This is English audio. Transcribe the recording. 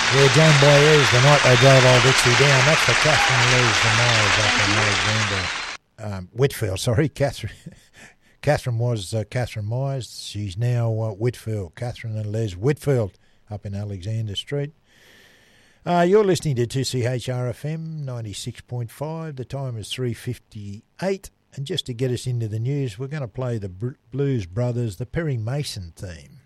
Yeah, Joan Baez, the night they drove Old Dixie down. That's for Catherine Lee Myers up in Alexander. Whitfield, sorry. Catherine was Catherine Myers. She's now Whitfield. Catherine and Les Whitfield up in Alexander Street. You're listening to 2CHRFM 96.5. The time is 3:58. And just to get us into the news, we're going to play the Blues Brothers, the Perry Mason theme.